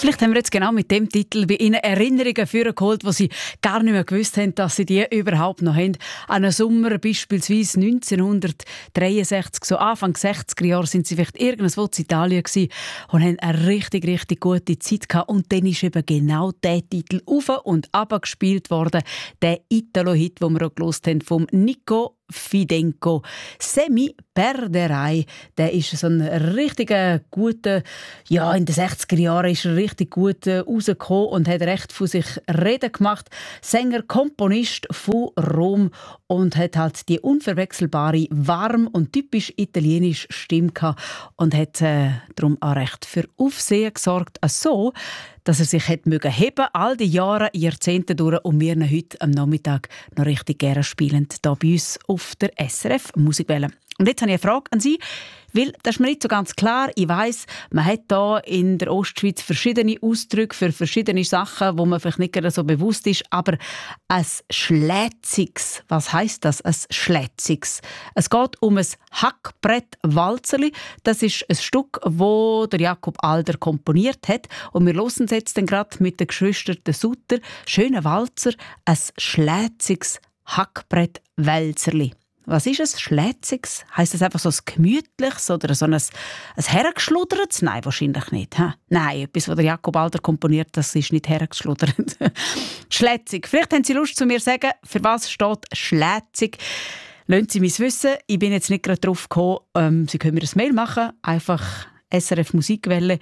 Vielleicht haben wir jetzt genau mit dem Titel bei Ihnen Erinnerungen vorgeholt, wo Sie gar nicht mehr gewusst haben, dass Sie die überhaupt noch haben. An einem Sommer beispielsweise 1963, so Anfang 60er Jahre, sind Sie vielleicht irgendwo in Italien gewesen und haben eine richtig, richtig gute Zeit gehabt. Und dann ist eben genau der Titel auf und ab gespielt worden, der Italo-Hit, den wir auch gehört haben, vom Nico Fidenco. «Semi perderai», der ist so ein richtiger guter, ja, in den 60er Jahren ist er richtig gut rausgekommen und hat recht von sich reden gemacht. Sänger, Komponist von Rom und hat halt die unverwechselbare, warm und typisch italienische Stimme gehabt und hat darum auch recht für Aufsehen gesorgt. So, dass er sich heben mögen, all die Jahre, Jahrzehnte durch, und wir ihn heute am Nachmittag noch richtig gerne spielen, hier bei uns auf der SRF Musikwelle. Und jetzt habe ich eine Frage an Sie, weil das ist mir nicht so ganz klar. Ich weiss, man hat hier in der Ostschweiz verschiedene Ausdrücke für verschiedene Sachen, wo man vielleicht nicht gerade so bewusst ist, aber ein Schlätziges, was heisst das, ein Schlätziges? Es geht um ein Hackbrett-Walzerli. Das ist ein Stück, das der Jakob Alder komponiert hat. Und wir hören es jetzt gerade mit den Geschwistern Sutter. Schöner Walzer, ein schlätziges Hackbrett-Walzerli. Was ist es? Schlätziges? Heisst das einfach so ein gemütliches oder so ein hergeschluddertes? Nein, wahrscheinlich nicht. He? Nein, etwas, was der Jakob Alder komponiert, das ist nicht hergeschluddert. Schlätzig. Vielleicht haben Sie Lust zu mir zu sagen, für was steht schlätzig? Lassen Sie mich wissen. Ich bin jetzt nicht gerade drauf gekommen. Sie können mir ein Mail machen. Einfach SRF Musikwelle,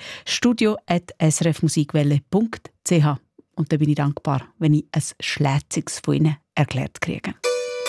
studio@srfmusikwelle.ch. Und dann bin ich dankbar, wenn ich ein Schlätziges von Ihnen erklärt kriege.